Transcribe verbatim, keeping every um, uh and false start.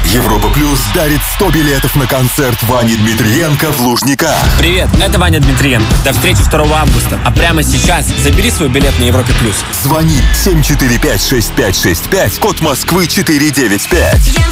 Европа Плюс дарит сто билетов на концерт Вани Дмитриенко в Лужниках. Привет, это Ваня Дмитриенко. До встречи второго августа. А прямо сейчас забери свой билет на Европе Плюс. Звони семь четыре пять шесть пять шесть пять, код Москвы четыре девять пять.